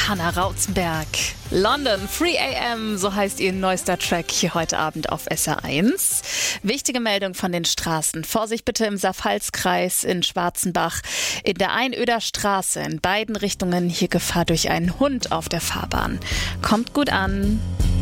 Hannah Rauzenberg. London, 3 AM, so heißt ihr neuester Track hier heute Abend auf SR1. Wichtige Meldung von den Straßen. Vorsicht bitte im Saarpfalz-Kreis in Schwarzenbach. In der Einöder Straße in beiden Richtungen hier Gefahr durch einen Hund auf der Fahrbahn. Kommt gut an.